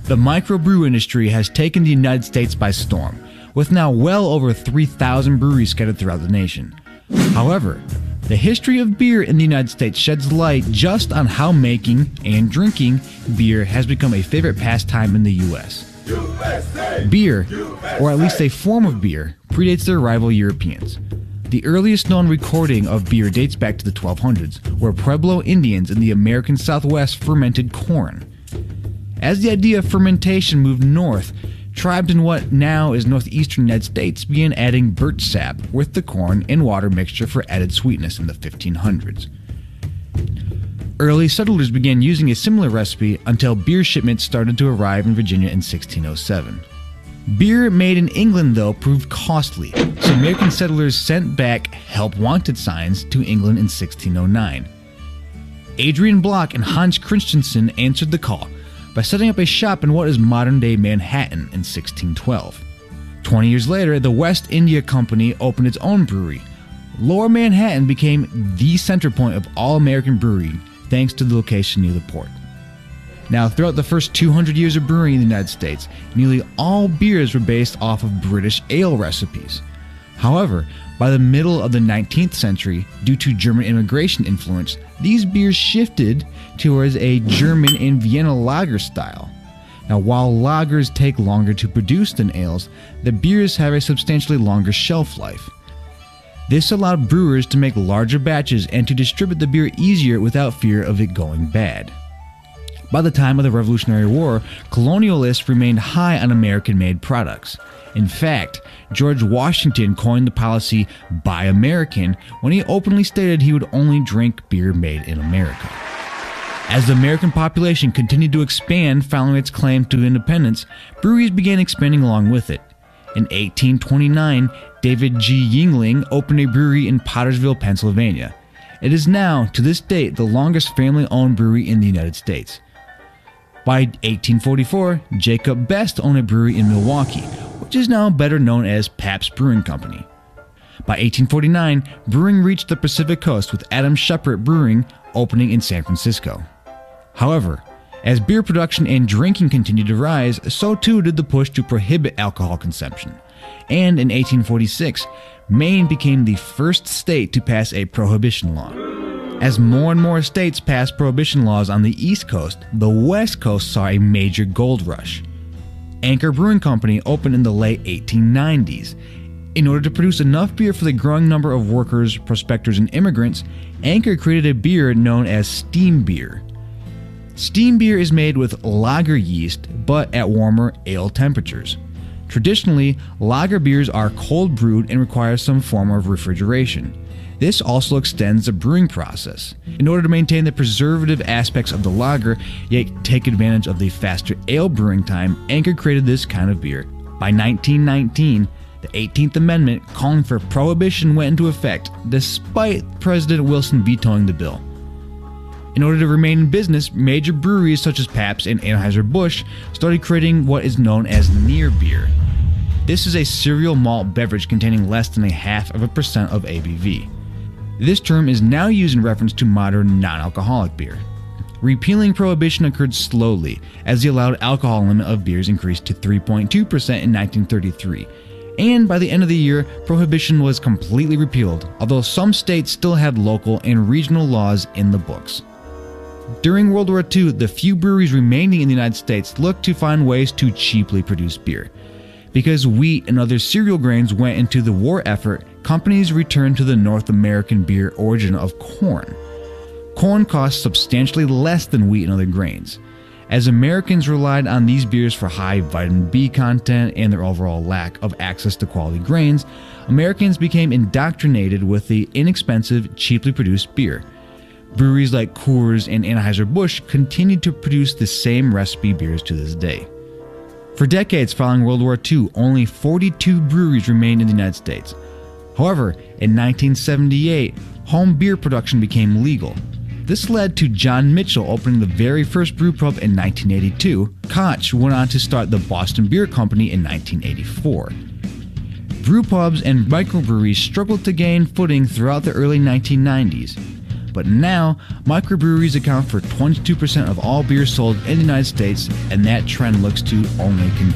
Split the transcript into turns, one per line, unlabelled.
The microbrew industry has taken the United States by storm, with now well over 3,000 breweries scattered throughout the nation. However, the history of beer in the United States sheds light just on how making and drinking beer has become a favorite pastime in the U.S. Beer, or at least a form of beer, predates their rival Europeans. The earliest known recording of beer dates back to the 1200s, where Pueblo Indians in the American Southwest fermented corn. As the idea of fermentation moved north, tribes in what now is northeastern United States began adding birch sap with the corn and water mixture for added sweetness in the 1500s. Early settlers began using a similar recipe until beer shipments started to arrive in Virginia in 1607. Beer made in England, though, proved costly, so American settlers sent back help wanted signs to England in 1609. Adrian Block and Hans Christensen answered the call by setting up a shop in what is modern-day Manhattan in 1612. 20 years later, the West India Company opened its own brewery. Lower Manhattan became the center point of all American brewing thanks to the location near the port. Now, throughout the first 200 years of brewing in the United States, nearly all beers were based off of British ale recipes. However, by the middle of the 19th century, due to German immigration influence, these beers shifted towards a German and Vienna lager style. Now, while lagers take longer to produce than ales, the beers have a substantially longer shelf life. This allowed brewers to make larger batches and to distribute the beer easier without fear of it going bad. By the time of the Revolutionary War, colonialists remained high on American-made products. In fact, George Washington coined the policy "Buy American" when he openly stated he would only drink beer made in America. As the American population continued to expand following its claim to independence, breweries began expanding along with it. In 1829, David G. Yuengling opened a brewery in Pottersville, Pennsylvania. It is now, to this date, the longest family-owned brewery in the United States. By 1844, Jacob Best owned a brewery in Milwaukee, which is now better known as Pabst Brewing Company. By 1849, brewing reached the Pacific Coast with Adam Shepard Brewing opening in San Francisco. However, as beer production and drinking continued to rise, so too did the push to prohibit alcohol consumption. And in 1846, Maine became the first state to pass a prohibition law. As more and more states passed prohibition laws on the East Coast, the West Coast saw a major gold rush. Anchor Brewing Company opened in the late 1890s. In order to produce enough beer for the growing number of workers, prospectors, and immigrants, Anchor created a beer known as steam beer. Steam beer is made with lager yeast, but at warmer ale temperatures. Traditionally, lager beers are cold brewed and require some form of refrigeration. This also extends the brewing process. In order to maintain the preservative aspects of the lager, yet take advantage of the faster ale brewing time, Anchor created this kind of beer. By 1919, the 18th Amendment calling for prohibition went into effect, despite President Wilson vetoing the bill. In order to remain in business, major breweries such as Pabst and Anheuser-Busch started creating what is known as near beer. This is a cereal malt beverage containing less than 0.5% of ABV. This term is now used in reference to modern non-alcoholic beer. Repealing prohibition occurred slowly, as the allowed alcohol limit of beers increased to 3.2% in 1933, and by the end of the year, prohibition was completely repealed, although some states still had local and regional laws in the books. During World War II, the few breweries remaining in the United States looked to find ways to cheaply produce beer. Because wheat and other cereal grains went into the war effort, companies returned to the North American beer origin of corn. Corn costs substantially less than wheat and other grains. As Americans relied on these beers for high vitamin B content and their overall lack of access to quality grains, Americans became indoctrinated with the inexpensive, cheaply produced beer. Breweries like Coors and Anheuser-Busch continued to produce the same recipe beers to this day. For decades following World War II, only 42 breweries remained in the United States. However, in 1978, home beer production became legal. This led to John Mitchell opening the very first brew pub in 1982. Koch went on to start the Boston Beer Company in 1984. Brew pubs and microbreweries struggled to gain footing throughout the early 1990s. but now microbreweries account for 22% of all beer sold in the United States, and that trend looks to only continue.